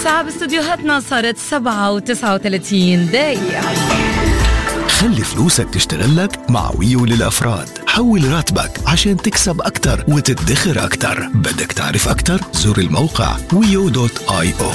الساعة باستديوهاتنا صارت 7:39 دقيقة. خلي فلوسك تشتغل لك مع ويو للأفراد. حول راتبك عشان تكسب أكتر وتدخر أكتر. بدك تعرف أكتر؟ زور الموقع wio.io.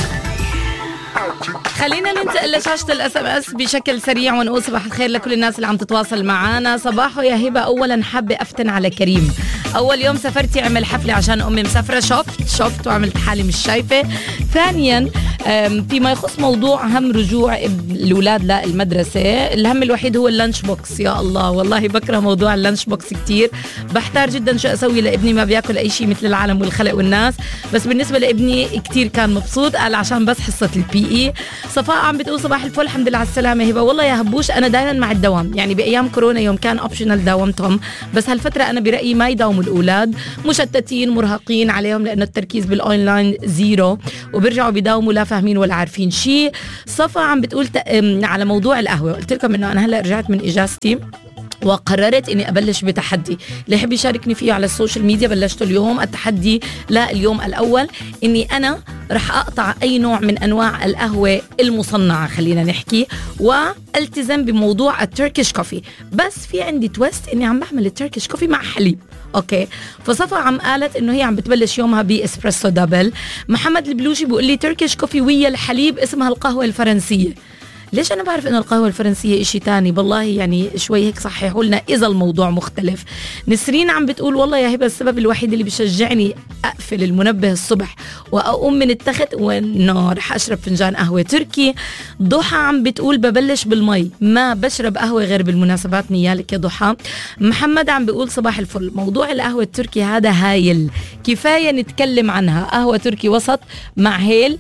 خلينا ننتقل لشاشة الSMS بشكل سريع ونقول صباح الخير لكل الناس اللي عم تتواصل معنا. صباحو يا هبة، أولا حابة أفتن على كريم. أول يوم سافرتي عمل حفلة عشان أمي مسافرة، شفت وعملت حالي مش شايفة. ثانيا فيما يخص موضوع هم رجوع الأولاد للمدرسة، الهم الوحيد هو اللانش بوكس. يا الله والله بكره موضوع اللانش بوكس كتير، بحتار جدا شو أسوي لابني، ما بياكل أي شيء مثل العالم والخلق والناس. بس بالنسبة لابني كتير كان مبسوط، قال عشان بس حصة الPE. صفاء عم بتقول صباح الفل، الحمد لله على السلامة هبة. والله يا هبوش أنا دائما مع الدوام، يعني بأيام كورونا يوم كان أوبشنال داومتهم، بس هالفترة أنا برأيي ما يداوموا الأولاد، مشتتين مرهقين عليهم لأنه التركيز بالأونلاين زيرو، وبرجعوا بيداوموا لا فاهمين ولا عارفين شيء. صفاء عم بتقول على موضوع القهوة، قلت لكم إنه أنا هلأ رجعت من إجازتي وقررت اني ابلش بتحدي اللي يحب يشاركني فيه على السوشيال ميديا. بلشته اليوم، التحدي اليوم الاول اني انا رح اقطع اي نوع من انواع القهوه المصنعه، خلينا نحكي، والتزم بموضوع التركيش كوفي. بس في عندي تويست اني عم بعمل التركيش كوفي مع حليب. اوكي، فصفا عم قالت انه هي عم بتبلش يومها باسبريسو دبل. محمد البلوشي بيقول لي تركيش كوفي ويا الحليب، اسمها القهوه الفرنسيه. ليش أنا بعرف إنه القهوة الفرنسية إشي تاني؟ بالله يعني شوي هيك صححوا لنا إذا الموضوع مختلف. نسرين عم بتقول والله يا هبة السبب الوحيد اللي بيشجعني أقفل المنبه الصبح وأقوم من التخت وإنه رح أشرب فنجان قهوة تركي. ضحى عم بتقول ببلش بالمي، ما بشرب قهوة غير بالمناسبات. نيالك يا ضحى. محمد عم بيقول صباح الفل، موضوع القهوة التركي هذا هايل، كفاية نتكلم عنها. قهوة تركي وسط مع هيل.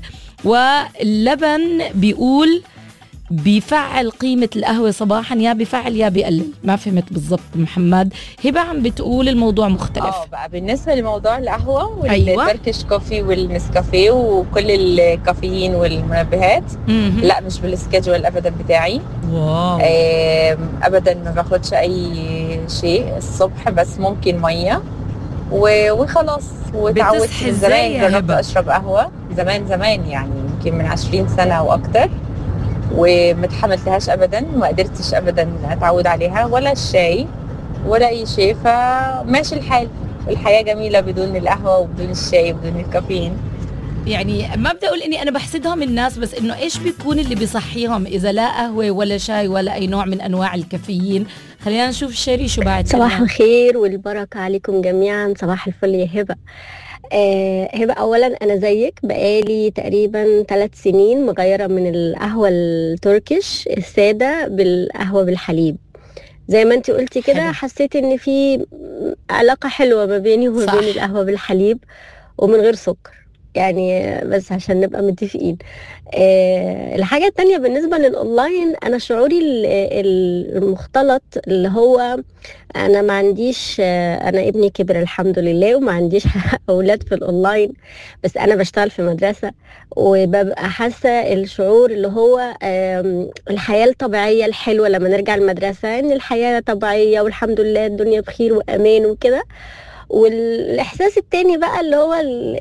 واللبن بيقول بيفعل قيمة القهوة صباحا، يا بيفعل يا بيقلل، ما فهمت بالضبط. محمد. هبة عم بتقول الموضوع مختلف. بقى بالنسبة لموضوع القهوة والتركيش كوفي والنسكافيه وكل الكافيين والمنبهات، لا مش بالسكيدجول ابدا بتاعي. واو. ابدا ما باخدش اي شيء الصبح، بس ممكن مية وخلاص. وتعودت من زمان، جربت اشرب قهوة زمان يعني يمكن من 20 سنة او اكتر، ومتحملتهاش ابدا، ما قدرتش ابدا اتعود عليها، ولا الشاي ولا اي شيء. فماشي الحال، الحياة جميلة بدون القهوة وبدون الشاي وبدون الكافيين. يعني ما بدي اقول اني انا بحسدهم الناس، بس انه ايش بيكون اللي بيصحيهم اذا لا قهوة ولا شاي ولا اي نوع من انواع الكافيين؟ خلينا نشوف شيري شو بعد. صباح الخير والبركة عليكم جميعا. صباح الفل يا هبة. هبة، أولا أنا زيك بقالي تقريبا 3 سنين مغيرة من القهوة التركيش السادة بالقهوة بالحليب. زي ما انتي قلتي كده، حسيت ان في علاقة حلوة ما بيني وما بين القهوة بالحليب ومن غير سكر، يعني بس عشان نبقى متفقين. الحاجة التانية بالنسبة للأونلاين، أنا شعوري المختلط اللي هو أنا ما عنديش، أنا ابني كبر الحمد لله وما عنديش أولاد في الأونلاين، بس أنا بشتغل في مدرسة، وببقى حاسة الشعور اللي هو الحياة الطبيعية الحلوة لما نرجع المدرسة، إن الحياة طبيعية والحمد لله الدنيا بخير وأمان وكده. والاحساس التاني بقى اللي هو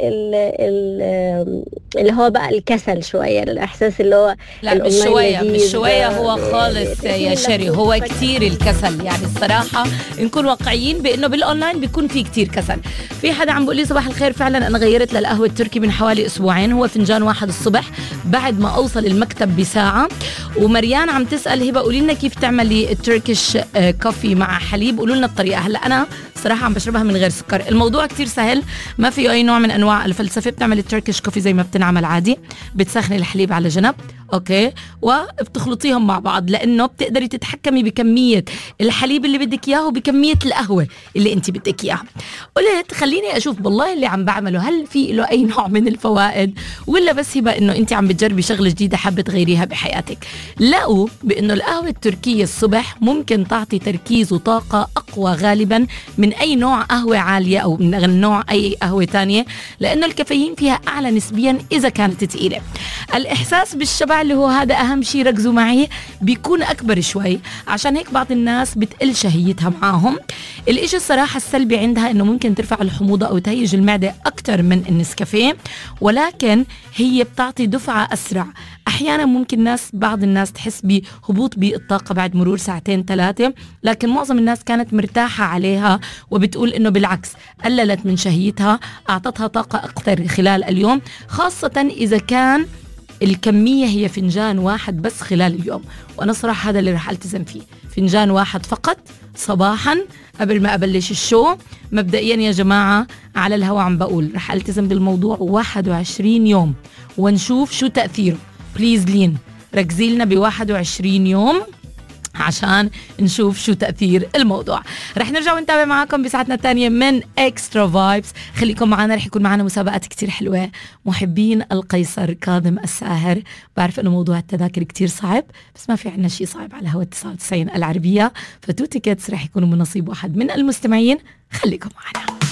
اللي هو بقى الكسل شويه، الاحساس اللي هو لا مش شويه هو خالص يا شيري، هو كتير الكسل. يعني الصراحه نكون واقعيين بانه بالاونلاين بيكون في كتير كسل. في حدا عم بيقول لي صباح الخير، فعلا انا غيرت للقهوه التركي من حوالي اسبوعين، هو فنجان واحد الصبح بعد ما اوصل المكتب بساعه. ومريان عم تسال هبه قولي لنا كيف تعملي التركيش كوفي مع حليب، قولوا لنا الطريقه. هلا انا صراحه عم بشربها من غير سكر، الموضوع كتير سهل، ما فيه اي نوع من انواع الفلسفه. بتعمل التركيش كوفي زي ما بتنعمل عادي، بتسخني الحليب على جنب، اوكي، وبتخلطيهم مع بعض، لانه بتقدري تتحكمي بكميه الحليب اللي بدك اياه وبكميه القهوه اللي انت بدك اياها. قلت خليني اشوف بالله اللي عم بعمله هل في له اي نوع من الفوائد، ولا بس هبه انه انت عم بتجربي شغله جديده حابه تغيريها بحياتك. لقوا بانه القهوه التركيه الصبح ممكن تعطي تركيز وطاقه اقوى غالبا من اي نوع قهوه عاليه او من نوع اي قهوه تانية، لانه الكافيين فيها اعلى نسبيا اذا كانت ثقيله. الاحساس بالشبع الارتفاع اللي هو هذا أهم شيء ركزوا معي بيكون أكبر شوي، عشان هيك بعض الناس بتقل شهيتها معاهم. الإشي الصراحة السلبي عندها إنه ممكن ترفع الحموضة أو تهيج المعدة أكتر من النسكافيه، ولكن هي بتعطي دفعة أسرع. أحيانا ممكن بعض الناس تحس بهبوط بالطاقة بعد مرور 2-3 ساعات، لكن معظم الناس كانت مرتاحة عليها وبتقول إنه بالعكس قللت من شهيتها، أعطتها طاقة أكثر خلال اليوم، خاصة إذا كان الكمية هي فنجان واحد بس خلال اليوم. وأنا صراحة هذا اللي رح ألتزم فيه، فنجان واحد فقط صباحا قبل ما أبلش الشو. مبدئيا يا جماعة على الهواء عم بقول رح ألتزم بالموضوع 21 يوم ونشوف شو تأثيره. بليز لين ركزي لنا ب21 يوم عشان نشوف شو تأثير الموضوع. رح نرجع ونتابع معاكم بساعتنا الثانية من اكسترا فايبس. خليكم معنا، رح يكون معنا مسابقات كتير حلوة. محبين القيصر كاظم الساهر، بعرف انه موضوع التذاكر كتير صعب، بس ما في عنا شيء صعب على هوا 99 العربية، فتو تيكتس رح يكونوا من نصيب واحد من المستمعين. خليكم معنا.